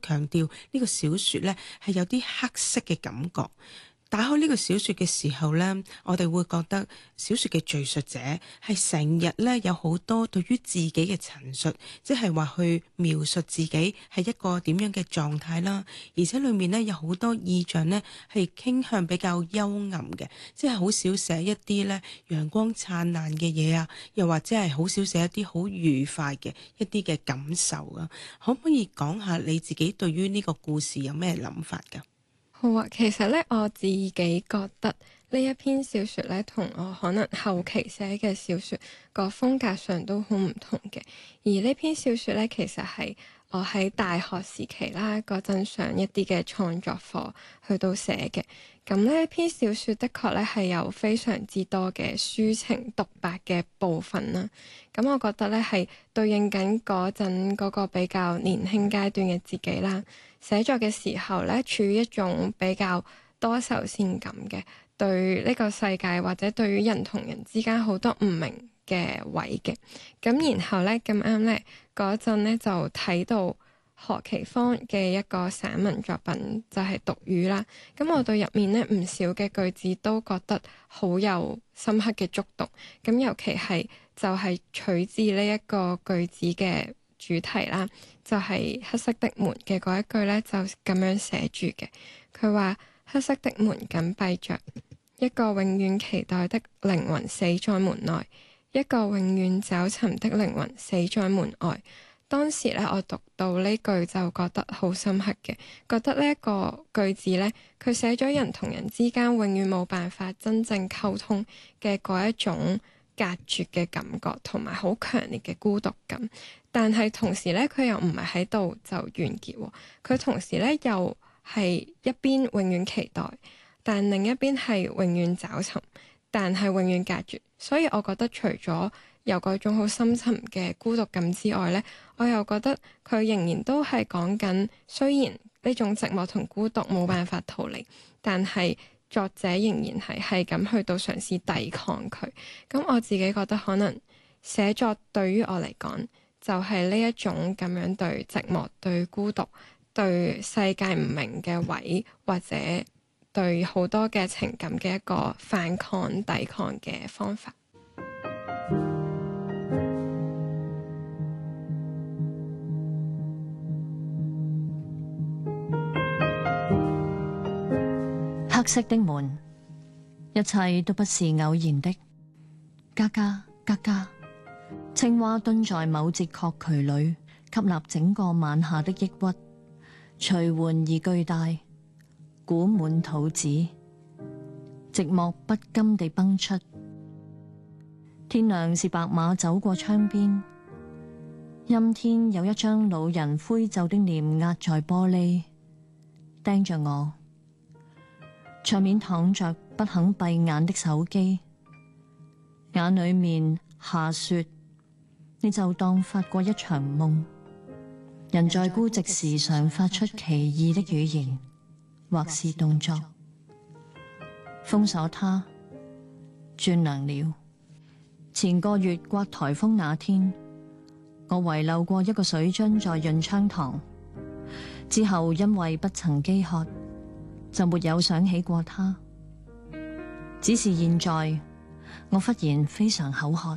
強調呢個小說呢係有啲黑色嘅感覺。打開呢個小說嘅時候呢，我哋會覺得小說嘅敘述者係成日呢有好多對於自己嘅陳述，即係話去描述自己係一個點樣嘅狀態啦。而且裏面呢有好多意象呢係傾向比較幽暗嘅，即係好少寫一啲呢陽光燦爛嘅嘢啊，又或者係好少寫一啲好愉快嘅一啲嘅感受啊。可唔可以講下你自己對於呢個故事有咩諗法㗎？ 好啊，其實咧我自己覺得呢一篇小說咧，同我可能後期寫嘅小說個風格上都好唔同嘅。而呢篇小說咧，其實係我喺大學時期啦嗰陣上一啲嘅創作課去到寫嘅。咁呢篇小說的確咧係有非常之多嘅抒情獨白嘅部分啦。咁我覺得咧係對應緊嗰陣嗰個比較年輕階段嘅自己啦。寫作嘅時候咧，處於一種比較多愁善感嘅，對呢個世界或者對於人同人之間好多唔明嘅位嘅。咁然後咧咁啱咧嗰陣咧就睇到何其芳嘅一個散文作品就係《獨語》啦。咁我對入面咧唔少嘅句子都覺得好有深刻嘅觸動。咁尤其係就係取自呢一個句子嘅主題啦，就係黑色的門嘅嗰一句咧，就咁樣寫住嘅。佢話黑色的門緊閉着，一個永遠期待的靈魂死在門內，一個永遠找尋的靈魂死在門外。當時咧，我讀到呢句就覺得好深刻嘅，覺得呢一個句子咧，佢寫咗人同人之間永遠冇辦法真正溝通嘅嗰一種隔絕嘅感覺，同埋好強烈嘅孤獨感。但係同時咧，佢又唔係喺度就完結喎。佢同時咧又係一邊永遠期待，但另一邊係永遠找尋，但係永遠隔絕。所以我覺得除咗有嗰種好深沉嘅孤獨感之外咧，我又覺得佢仍然都係講緊，雖然呢種寂寞同孤獨冇辦法逃離，但係作者仍然係咁去到嘗試抵抗佢。咁我自己覺得可能寫作對於我嚟講，就係呢一種咁樣對寂寞、對孤獨、對世界唔明嘅位，或者對好多嘅情感嘅一個反抗、抵抗嘅方法。 黑色的門，一切都不是偶然的。嘎嘎嘎嘎，青蛙蹲在某節殼渠裏，吸納整個晚夏的抑鬱，隨緩而巨大，鼓滿肚子，寂寞不甘地崩出。天亮是白馬走過窗邊，陰天有一張老人灰皺的臉壓在玻璃，盯着我。桌面躺着不肯閉眼的手機，眼裏面下雪，你就當發過一場夢。人在孤寂時常發出奇異的語言，或是動作。封鎖它，轉涼了。前個月刮颱風那天，我遺漏過一個水樽在潤昌堂，之後因為不曾飢渴，就沒有想起過他。只是現在，我忽然非常口渴。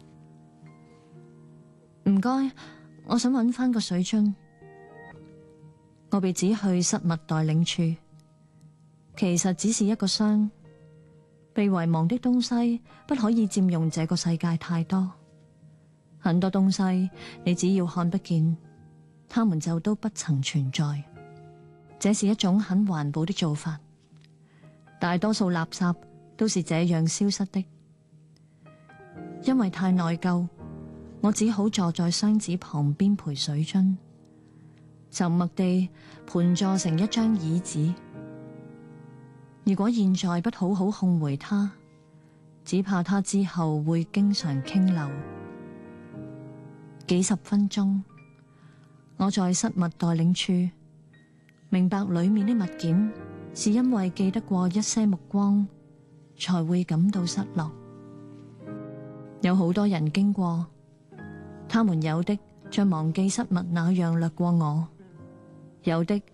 唔該，我想揾返個水樽。我被指去失物代領處，其實只是一個箱。被遺忘的東西不可以佔用這個世界太多。很多東西你只要看不見，它們就都不曾存在。這是一種很環保的做法。大多數垃圾都是這樣消失的。因為太內疚，我只好坐在箱子旁邊陪水樽，沉默地盤坐成一張椅子。如果現在不好好控回它，只怕它之後會經常傾漏。幾十分鐘，我在失物代領處，明白裡面的物件是因為記得過一些目光，才會感到失落。有好多人經過，他們有的像忘記失物那樣掠過我，有的